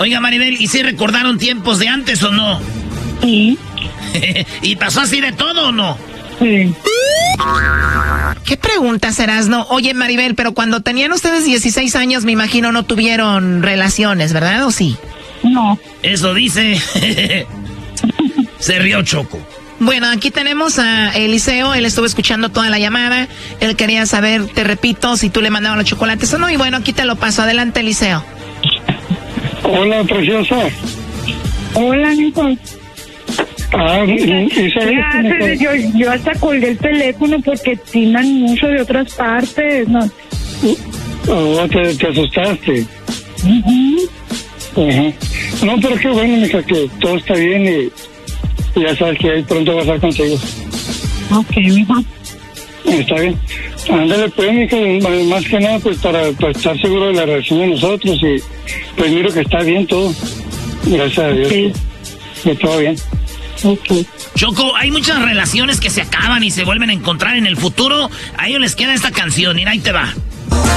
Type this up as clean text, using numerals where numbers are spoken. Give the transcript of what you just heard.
Oiga, Maribel, ¿y si recordaron tiempos de antes o no? Sí. ¿Y pasó así de todo o no? Sí. ¿Qué pregunta serás, no? Oye, Maribel, pero cuando tenían ustedes 16 años, me imagino no tuvieron relaciones, ¿verdad? ¿O sí? No. Eso dice. Se rió Choco. Bueno, aquí tenemos a Eliseo, él estuvo escuchando toda la llamada, él quería saber, te repito, si tú le mandabas los chocolates o no, y bueno, aquí te lo paso. Adelante, Eliseo. Hola, preciosa. Hola, Nico. Yo hasta colgué el teléfono porque tiran mucho de otras partes, ¿no? Oh, te asustaste. Uh-huh. Ajá. No, pero qué bueno, mija, que todo está bien y ya sabes que ahí pronto vas a estar contigo. Ok, mija. Está bien. Ándale, pues, mija, más que nada, pues, para estar seguro de la reacción de nosotros y pues miro que está bien todo. Gracias a Dios. Okay. Que todo bien. Ok. Choco, hay muchas relaciones que se acaban y se vuelven a encontrar en el futuro. A ellos les queda esta canción, mira, ahí te va.